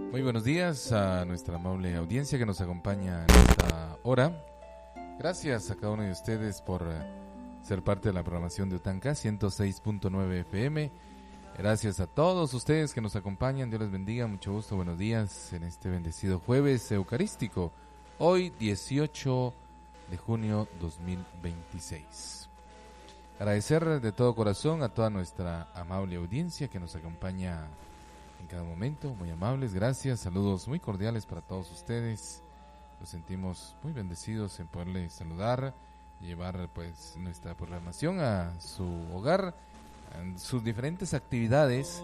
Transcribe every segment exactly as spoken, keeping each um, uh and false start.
Muy buenos días a nuestra amable audiencia que nos acompaña en esta hora. Gracias a cada uno de ustedes por ser parte de la programación de Utanca ciento seis punto nueve F M. Gracias a todos ustedes que nos acompañan. Dios les bendiga, mucho gusto, buenos días en este bendecido jueves eucarístico. Hoy dieciocho de junio dos mil veintiséis. Agradecer de todo corazón a toda nuestra amable audiencia que nos acompaña en cada momento, muy amables, gracias, saludos muy cordiales para todos ustedes. Nos sentimos muy bendecidos en poderles saludar, llevar pues nuestra programación a su hogar, en sus diferentes actividades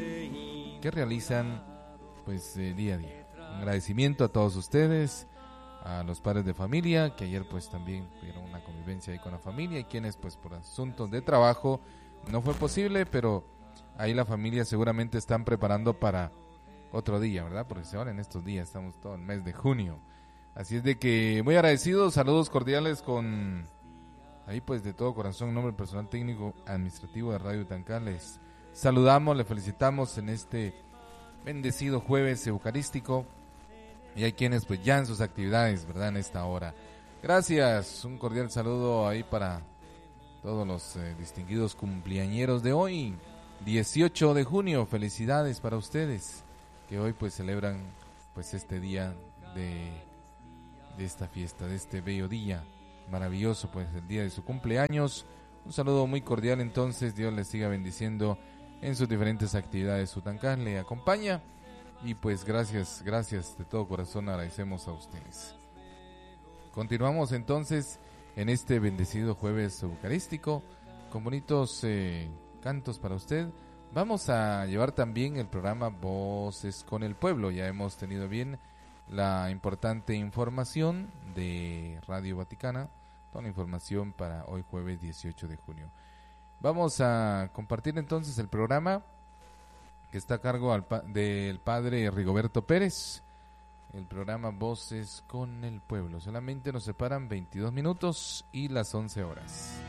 que realizan pues eh, día a día. Un agradecimiento a todos ustedes, a los padres de familia que ayer pues también tuvieron una convivencia ahí con la familia y quienes pues por asuntos de trabajo no fue posible, pero ahí la familia seguramente están preparando para otro día, ¿verdad? Porque ahora en estos días estamos todo el mes de junio. Así es de que muy agradecidos, saludos cordiales con ahí pues de todo corazón, en nombre del personal técnico administrativo de Radio Utanca. Les saludamos, les felicitamos en este bendecido jueves eucarístico. Y hay quienes pues ya en sus actividades, ¿verdad? En esta hora. Gracias, un cordial saludo ahí para todos los eh, distinguidos cumpleañeros de hoy. dieciocho de junio, felicidades para ustedes que hoy pues celebran pues este día de, de esta fiesta, de este bello día maravilloso, pues el día de su cumpleaños. Un saludo muy cordial entonces, Dios les siga bendiciendo en sus diferentes actividades. Utanca le acompaña y pues gracias, gracias de todo corazón agradecemos a ustedes. Continuamos entonces en este bendecido jueves eucarístico con bonitos eh, cantos para usted. Vamos a llevar también el programa Voces con el Pueblo. Ya hemos tenido bien la importante información de Radio Vaticana, toda la información para hoy jueves dieciocho de junio. Vamos a compartir entonces el programa que está a cargo al pa- del padre Rigoberto Pérez, el programa Voces con el Pueblo. Solamente nos separan veintidós minutos y las once horas.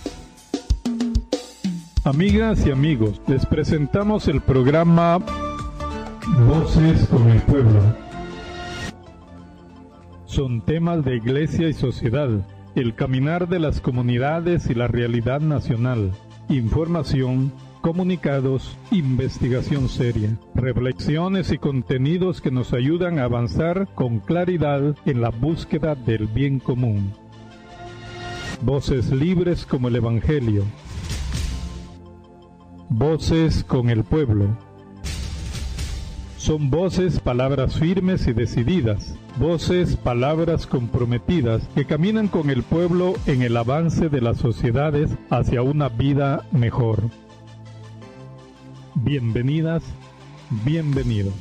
Amigas y amigos, les presentamos el programa Voces con el Pueblo. Son temas de iglesia y sociedad, el caminar de las comunidades y la realidad nacional, información, comunicados, investigación seria, reflexiones y contenidos que nos ayudan a avanzar con claridad en la búsqueda del bien común. Voces libres como el Evangelio. Voces con el pueblo. Son voces, palabras firmes y decididas, voces, palabras comprometidas que caminan con el pueblo en el avance de las sociedades hacia una vida mejor. Bienvenidas, bienvenidos.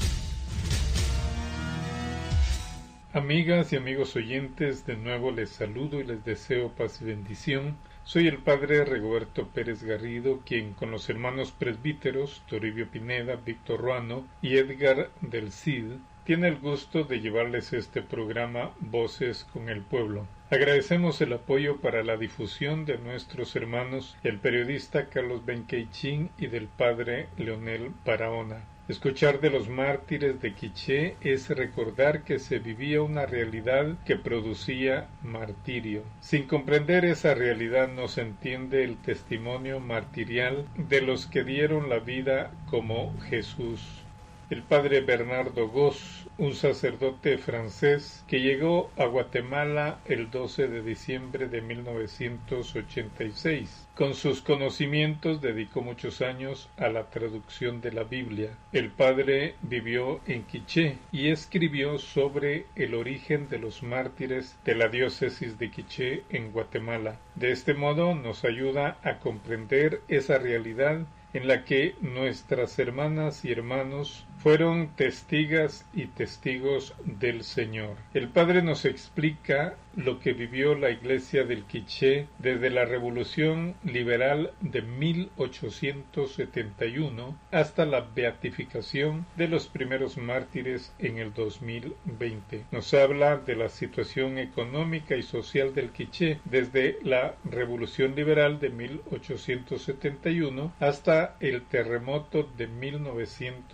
Amigas y amigos oyentes, de nuevo les saludo y les deseo paz y bendición. Soy el padre Rigoberto Pérez Garrido, quien con los hermanos presbíteros Toribio Pineda, Víctor Ruano y Edgar del Cid tiene el gusto de llevarles este programa Voces con el Pueblo. Agradecemos el apoyo para la difusión de nuestros hermanos, el periodista Carlos Benqueichín y del padre Leonel Barahona. Escuchar de los mártires de Quiché es recordar que se vivía una realidad que producía martirio. Sin comprender esa realidad no se entiende el testimonio martirial de los que dieron la vida como Jesús. El padre Bernardo Goss, un sacerdote francés que llegó a Guatemala el doce de diciembre de mil novecientos ochenta y seis. Con sus conocimientos dedicó muchos años a la traducción de la Biblia. El padre vivió en Quiché y escribió sobre el origen de los mártires de la diócesis de Quiché en Guatemala. De este modo nos ayuda a comprender esa realidad en la que nuestras hermanas y hermanos fueron testigas y testigos del Señor. El Padre nos explica lo que vivió la Iglesia del Quiché desde la Revolución Liberal de mil ochocientos setenta y uno hasta la beatificación de los primeros mártires en el dos mil veinte. Nos habla de la situación económica y social del Quiché desde la Revolución Liberal de mil ochocientos setenta y uno hasta el terremoto de mil novecientos setenta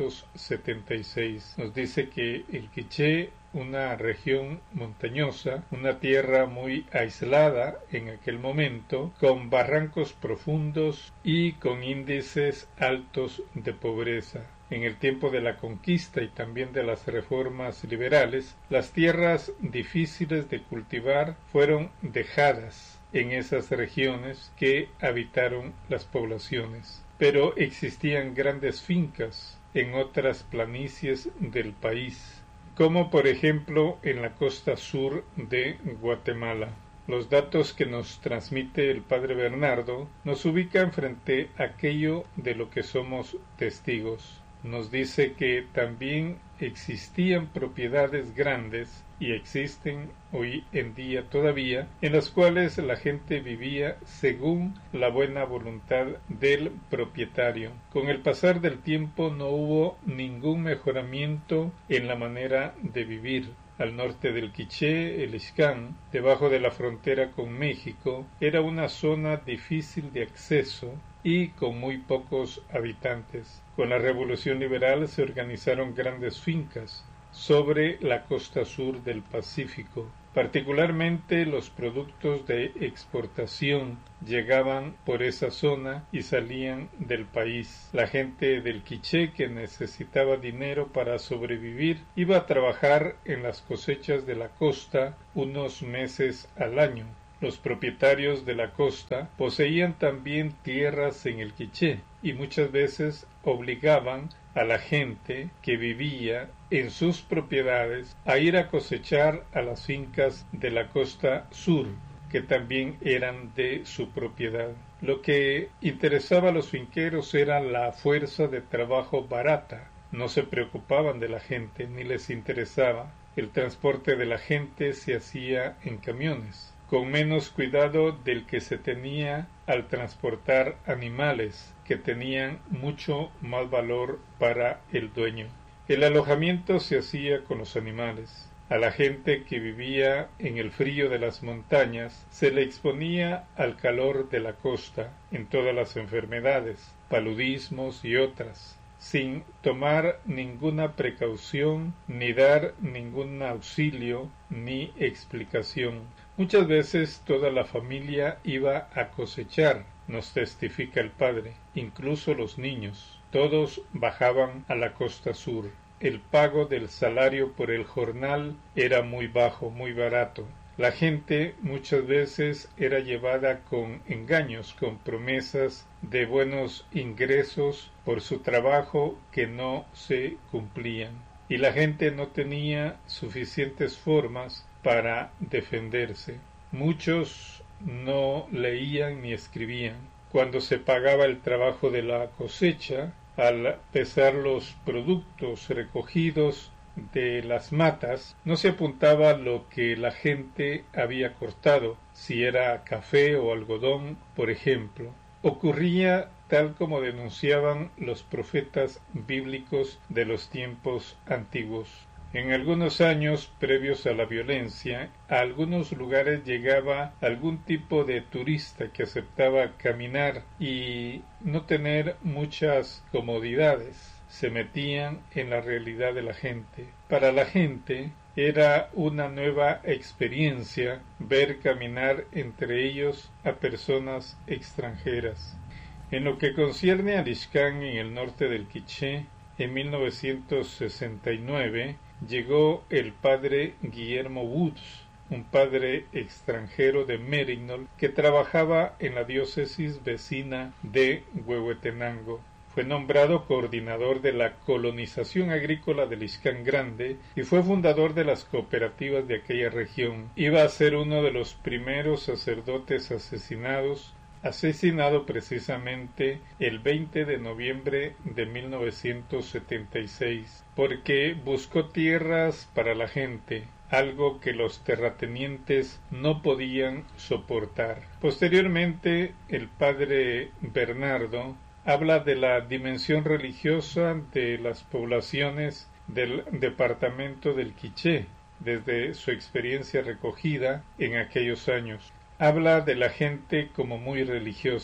setenta y seis. Nos dice que el Quiché, una región montañosa, una tierra muy aislada en aquel momento, con barrancos profundos y con índices altos de pobreza. En el tiempo de la conquista y también de las reformas liberales, las tierras difíciles de cultivar fueron dejadas en esas regiones que habitaron las poblaciones. Pero existían grandes fincas en otras planicies del país, como por ejemplo en la costa sur de Guatemala. Los datos que nos transmite el padre Bernardo nos ubican frente a aquello de lo que somos testigos. Nos dice que también existían propiedades grandes y existen hoy en día todavía, en las cuales la gente vivía según la buena voluntad del propietario. Con el pasar del tiempo no hubo ningún mejoramiento en la manera de vivir. Al norte del Quiché, el Ixcán, debajo de la frontera con México, era una zona difícil de acceso y con muy pocos habitantes. Con la Revolución Liberal se organizaron grandes fincas sobre la costa sur del Pacífico. Particularmente los productos de exportación llegaban por esa zona y salían del país. La gente del Quiché, que necesitaba dinero para sobrevivir, iba a trabajar en las cosechas de la costa unos meses al año. Los propietarios de la costa poseían también tierras en el Quiché y muchas veces obligaban a la gente que vivía en sus propiedades a ir a cosechar a las fincas de la costa sur, que también eran de su propiedad. Lo que interesaba a los finqueros era la fuerza de trabajo barata. No se preocupaban de la gente, ni les interesaba. El transporte de la gente se hacía en camiones, con menos cuidado del que se tenía al transportar animales, que tenían mucho más valor para el dueño. El alojamiento se hacía con los animales. A la gente que vivía en el frío de las montañas se le exponía al calor de la costa en todas las enfermedades, paludismos y otras, sin tomar ninguna precaución ni dar ningún auxilio ni explicación. Muchas veces toda la familia iba a cosechar, nos testifica el padre, incluso los niños. Todos bajaban a la costa sur. El pago del salario por el jornal era muy bajo, muy barato. La gente muchas veces era llevada con engaños, con promesas de buenos ingresos por su trabajo que no se cumplían. Y la gente no tenía suficientes formas para defenderse. Muchos no leían ni escribían. Cuando se pagaba el trabajo de la cosecha, al pesar los productos recogidos de las matas, no se apuntaba lo que la gente había cortado, si era café o algodón, por ejemplo. Ocurría tal como denunciaban los profetas bíblicos de los tiempos antiguos. En algunos años previos a la violencia, a algunos lugares llegaba algún tipo de turista que aceptaba caminar y no tener muchas comodidades. Se metían en la realidad de la gente. Para la gente era una nueva experiencia ver caminar entre ellos a personas extranjeras. En lo que concierne al Ixcán en el norte del Quiché, en mil novecientos sesenta y nueve llegó el padre Guillermo Woods, un padre extranjero de Mérignol que trabajaba en la diócesis vecina de Huehuetenango. Fue nombrado coordinador de la colonización agrícola del Ixcán Grande y fue fundador de las cooperativas de aquella región. Iba a ser uno de los primeros sacerdotes asesinados, asesinado precisamente el veinte de noviembre de mil novecientos setenta y seis, porque buscó tierras para la gente, algo que los terratenientes no podían soportar. Posteriormente, el padre Bernardo habla de la dimensión religiosa de las poblaciones del departamento del Quiché, desde su experiencia recogida en aquellos años. Habla de la gente como muy religiosa.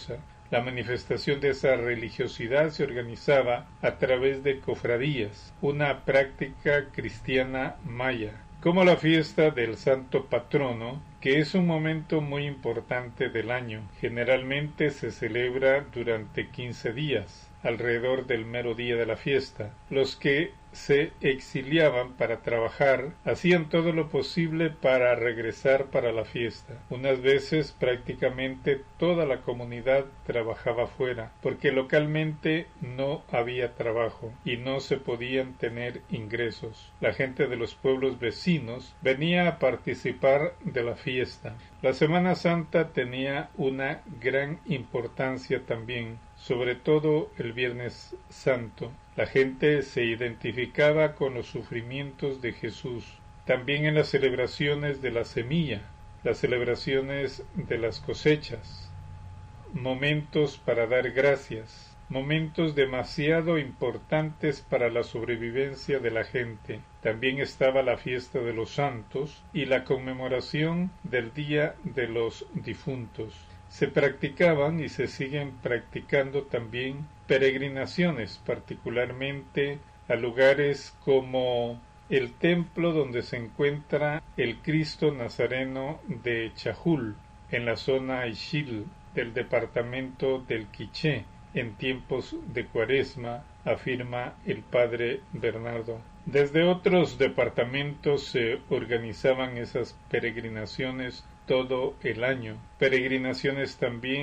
La manifestación de esa religiosidad se organizaba a través de cofradías, una práctica cristiana maya, como la fiesta del Santo Patrono, que es un momento muy importante del año. Generalmente se celebra durante quince días, alrededor del mero día de la fiesta. Los que se exiliaban para trabajar hacían todo lo posible para regresar para la fiesta. Unas veces prácticamente toda la comunidad trabajaba fuera, porque localmente no había trabajo y no se podían tener ingresos. La gente de los pueblos vecinos venía a participar de la fiesta. La Semana Santa tenía una gran importancia también, sobre todo el Viernes Santo. La gente se identificaba con los sufrimientos de Jesús. También en las celebraciones de la semilla, las celebraciones de las cosechas, momentos para dar gracias, momentos demasiado importantes para la sobrevivencia de la gente. También estaba la fiesta de los santos y la conmemoración del Día de los Difuntos. Se practicaban y se siguen practicando también peregrinaciones, particularmente a lugares como el templo donde se encuentra el Cristo Nazareno de Chajul, en la zona Ixil del departamento del Quiché, en tiempos de Cuaresma, afirma el padre Bernardo. Desde otros departamentos se organizaban esas peregrinaciones todo el año. Peregrinaciones también